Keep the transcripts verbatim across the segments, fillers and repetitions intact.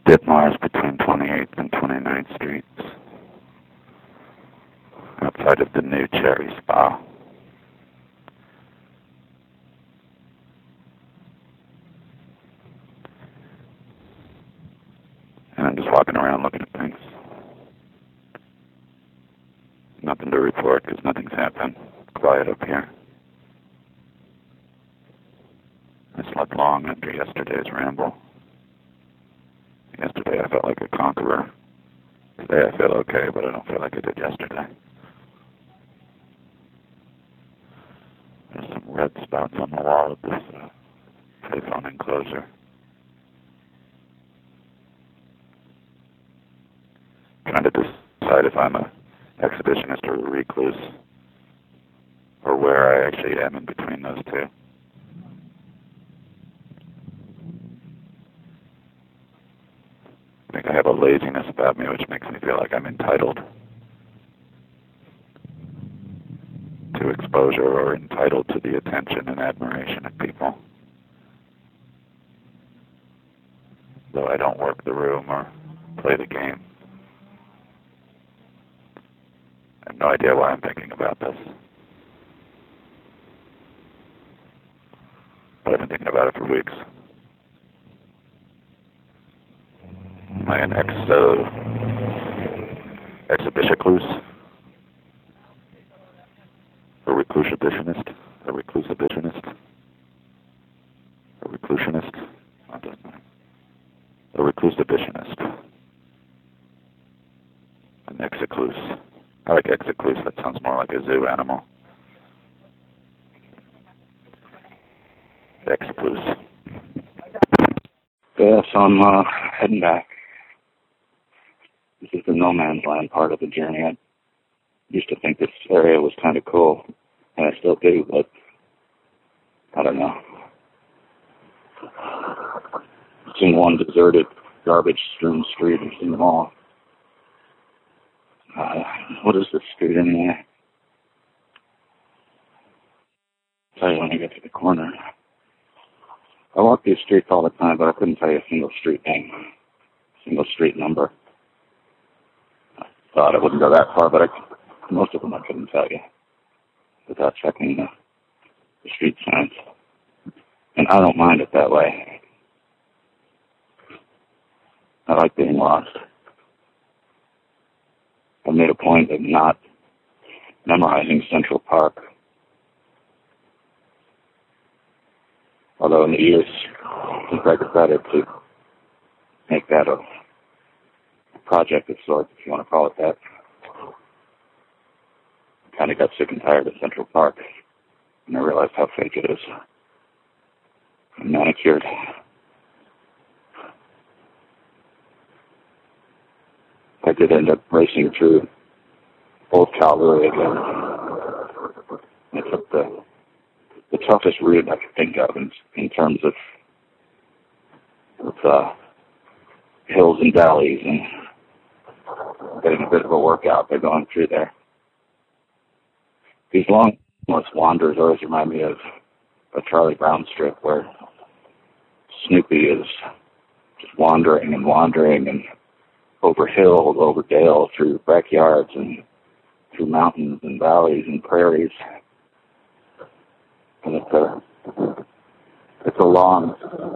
Ditmars between twenty-eighth and twenty-ninth Streets, outside of the new Cherry Spa. And I'm just walking around looking at things. Nothing to report because nothing's happened. Quiet up here. I slept long after yesterday's ramble. Yesterday I felt like a conqueror. Today I feel okay, but I don't feel like I did yesterday. There's some red spots on the wall of this uh, payphone enclosure. Trying to decide if I'm a exhibitionist or a recluse, or where I actually am in between those two. I think I have a laziness about me which makes me feel like I'm entitled to exposure or entitled to the attention and admiration of people. Though I don't work the room or play the game. I have no idea why I'm thinking about this. But I've been thinking about it for weeks. Am I an ex, uh, exhibitionist? A reclusivenist? A reclusivenist? A reclusionist? That doesn't matter. A reclusivenist. An exicluse. I like exicluse. That sounds more like a zoo animal. Excluse. Yeah, so I'm uh, heading back. This is the no man's land part of the journey. I used to think this area was kind of cool, and I still do, but I don't know. I've seen one deserted, garbage-strewn street. I've seen them all. Uh, what is this street anyway? I'll tell you when I get to the corner. I walk these streets all the time, but I couldn't tell you a single street name, single street number. I thought I wouldn't go that far, but I, most of them I couldn't tell you without checking the, the street signs. And I don't mind it that way. I like being lost. I made a point of not memorizing Central Park. Although in the years since I decided to make that a project of sorts, if you want to call it that, I kind of got sick and tired of Central Park, and I realized how fake it is. I'm manicured. I did end up racing through Old Calgary again. I took the the toughest route I could think of in, in terms of, of uh, hills and valleys and getting a bit of a workout by going through there. These long wanders always remind me of a Charlie Brown strip where Snoopy is just wandering and wandering and over hills, over dale, through backyards and through mountains and valleys and prairies. And it's a, it's a long,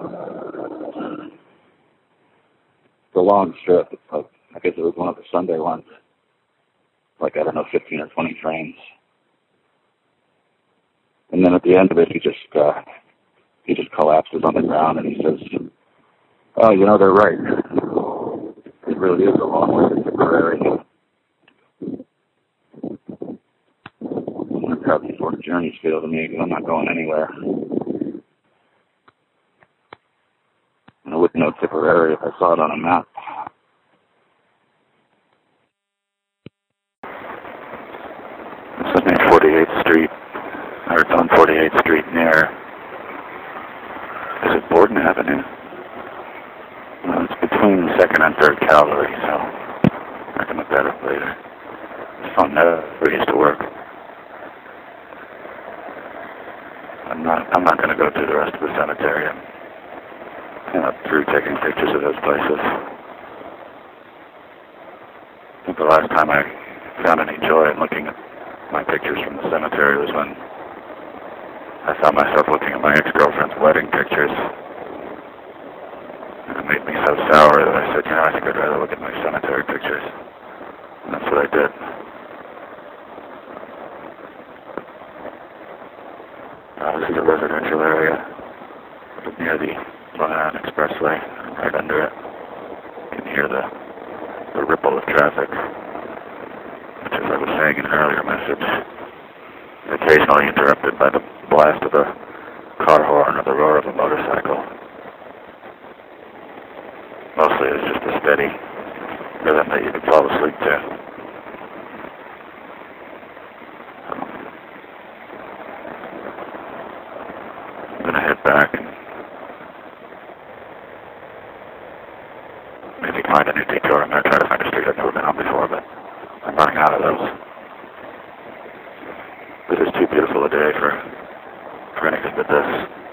it's a long strip. It's like, I guess it was one of the Sunday ones. Like, I don't know, fifteen or twenty trains. And then at the end of it, he just, uh, he just collapses on the ground and he says, oh, you know, they're right. It really is a long way to Tipperary. That's how these sort of journeys feel to me, because I'm not going anywhere. And I wouldn't know Tipperary if I saw it on a map. This is near forty-eighth Street, or it's on forty-eighth Street near, is it Borden Avenue? Well, it's between second and third Calgary, so I can look that up later. This phone never used to work. I'm not, I'm not going to go through the rest of the cemetery. I'm you know, through taking pictures of those places. think the last time I found any joy in looking at my pictures from the cemetery was when I found myself looking at my ex-girlfriend's wedding pictures. And it made me so sour that I said, you know, I think I'd rather look at my cemetery pictures. And that's what I did. Uh, this is a residential area near the Long Island Expressway, right under it. You can hear the, the ripple of traffic, which, as I was saying in an earlier message, occasionally interrupted by the blast of a car horn or the roar of a motorcycle. Mostly it's just a steady rhythm that you can fall asleep to. I'm going to head back and maybe find a new detour. I'm going to try to find a street I've never been on before, but I'm running out of those. This is too beautiful a day for, for anything but this.